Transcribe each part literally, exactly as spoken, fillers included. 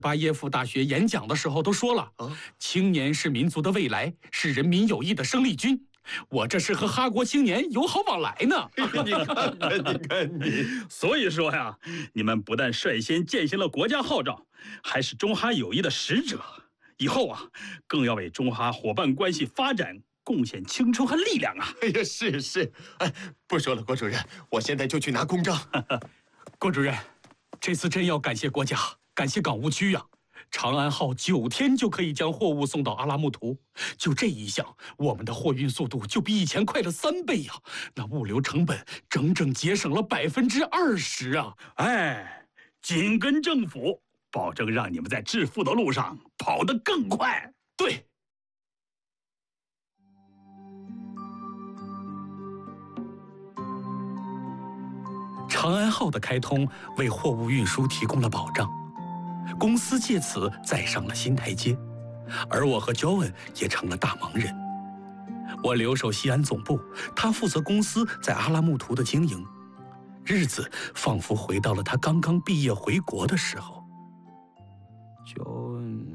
巴耶夫大学演讲的时候都说了，啊、青年是民族的未来，是人民友谊的生力军。我这是和哈国青年友好往来呢。 你看看，你看你。 所以说呀，你们不但率先践行了国家号召，还是中哈友谊的使者。以后啊，更要为中哈伙伴关系发展贡献青春和力量啊！ 哎呀，是是，哎，不说了，郭主任，我现在就去拿公章。 郭主任，这次真要感谢国家，感谢港务区呀！长安号九天就可以将货物送到阿拉木图，就这一项，我们的货运速度就比以前快了三倍呀！那物流成本整整节省了百分之二十啊！ 哎，紧跟政府，保证让你们在致富的路上跑得更快。 对。长安号的开通为货物运输提供了保障，公司借此再上了新台阶，而我和 Joan 也成了大忙人。我留守西安总部，他负责公司在阿拉木图的经营，日子仿佛回到了他刚刚毕业回国的时候。Joan，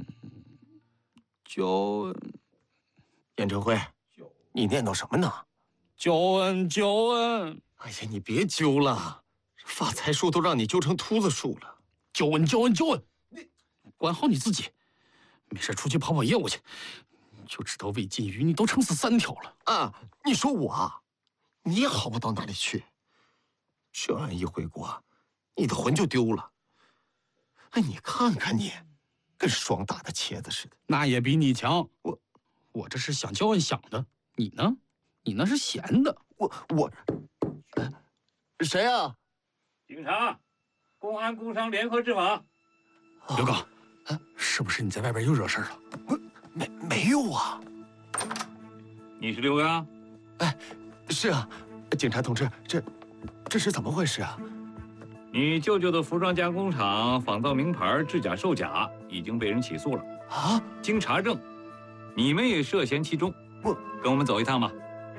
Joan， 严成辉，你念叨什么呢 ？Joan Joan， 哎呀，你别揪了。发财树都让你揪成秃子树了， 就问就问就问，你管好你自己，没事出去跑跑业务去。就知道喂金鱼，你都撑死三条了啊！你说我啊，你也好不到哪里去。这样一回国，你的魂就丢了。哎，你看看你，跟霜打的茄子似的。 那也比你强。我，我这是想教问想的，你呢？你那是闲的。 我我，呃、谁啊？ 警察，公安工商联合执法。 刘刚，啊，是不是你在外边又惹事了？ 我没没有啊。 你是刘刚？ 哎，是啊，警察同志，这这是怎么回事啊？ 你舅舅的服装加工厂仿造名牌制假售假，已经被人起诉了。 啊？ 经查证，你们也涉嫌其中。 我跟我们走一趟吧。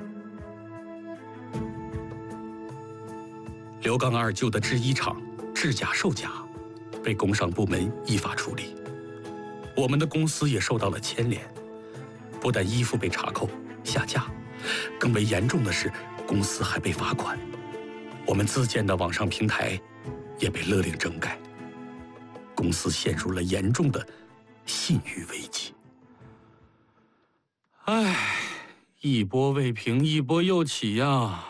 刘刚二舅的制衣厂制假售假，被工商部门依法处理。我们的公司也受到了牵连，不但衣服被查扣下架，更为严重的是，公司还被罚款。我们自建的网上平台也被勒令整改，公司陷入了严重的信誉危机。唉，一波未平，一波又起呀！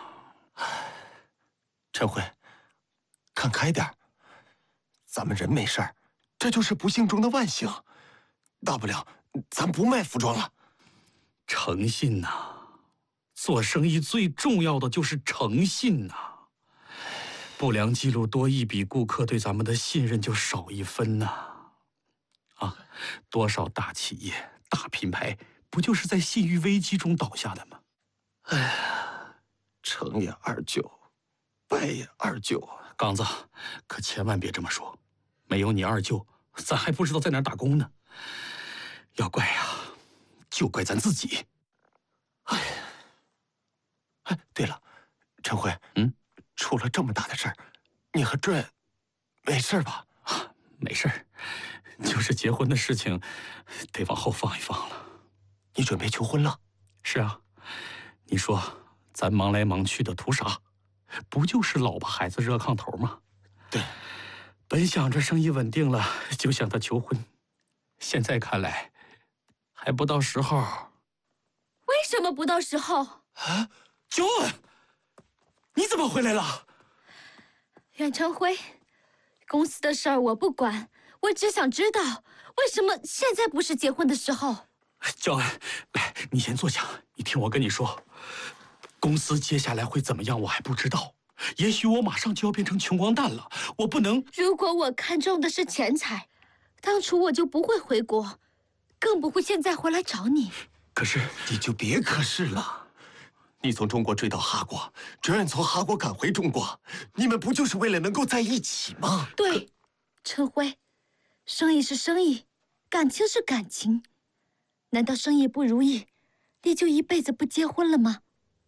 陈辉，看开点，咱们人没事儿，这就是不幸中的万幸，大不了咱不卖服装了。 诚信呐，做生意最重要的就是诚信呐。不良记录多一笔，顾客对咱们的信任就少一分呐。啊，多少大企业、大品牌不就是在信誉危机中倒下的吗？ 哎呀，成也二舅。败也二舅啊， 刚子，可千万别这么说。没有你二舅，咱还不知道在哪儿打工呢。要怪呀，就怪咱自己。 哎，哎，对了，陈辉， 嗯， 出了这么大的事儿，你和Joan没事吧？ 啊，没事儿，就是结婚的事情，得往后放一放了。 你准备求婚了？ 是啊，你说咱忙来忙去的图啥？不就是老婆孩子热炕头吗？ 对， 本想着生意稳定了就向他求婚，现在看来还不到时候。 为什么不到时候？ 啊，Joan，你怎么回来了？ 阮成辉，公司的事儿我不管，我只想知道为什么现在不是结婚的时候。 Joan，来，你先坐下，你听我跟你说。公司接下来会怎么样，我还不知道。也许我马上就要变成穷光蛋了，我不能。 如果我看中的是钱财，当初我就不会回国，更不会现在回来找你。 可是你就别可是了。你从中国追到哈国，Joan从哈国赶回中国，你们不就是为了能够在一起吗？ 对，陈辉，生意是生意，感情是感情。难道生意不如意，你就一辈子不结婚了吗？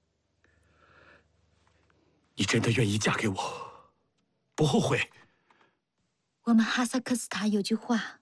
你真的愿意嫁给我，不后悔？ 我们哈萨克斯坦有句话，